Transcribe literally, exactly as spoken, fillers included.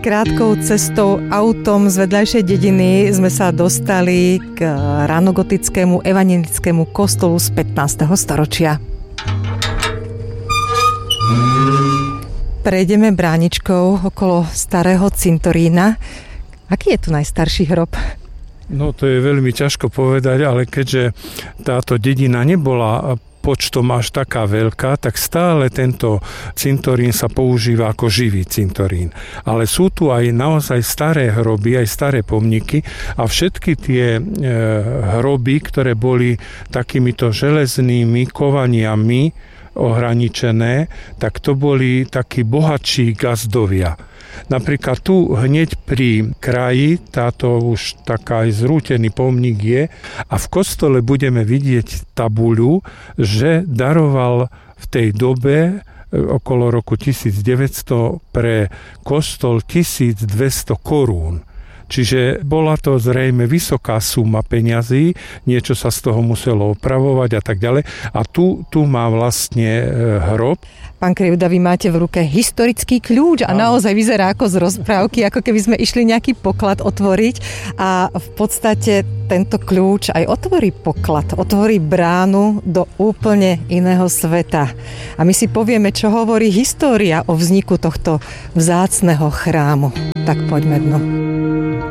krátkou cestou autom z vedľajšej dediny sme sa dostali k ranogotickému evanjelickému kostolu z pätnásteho storočia. Prejdeme bráničkou okolo starého cintorína. Aký je tu najstarší hrob? No to je veľmi ťažko povedať, ale keďže táto dedina nebola počtom až taká veľká, tak stále tento cintorín sa používa ako živý cintorín. Ale sú tu aj naozaj staré hroby, aj staré pomníky a všetky tie e, hroby, ktoré boli takýmito železnými kovaniami ohraničené, tak to boli takí bohatší gazdovia. Napríklad tu hneď pri kraji, táto už taká aj zrútený pomník je a v kostole budeme vidieť tabuľu, že daroval v tej dobe okolo roku tisícdeväťsto pre kostol tisícdvesto korún. Čiže bola to zrejme vysoká suma peňazí, niečo sa z toho muselo opravovať a tak ďalej. A tu, tu má vlastne hrob. Pán Krivda, vy máte v ruke historický kľúč a naozaj vyzerá ako z rozprávky, ako keby sme išli nejaký poklad otvoriť a v podstate tento kľúč aj otvorí poklad, otvorí bránu do úplne iného sveta. A my si povieme, čo hovorí história o vzniku tohto vzácneho chrámu. Tak poďme dnu.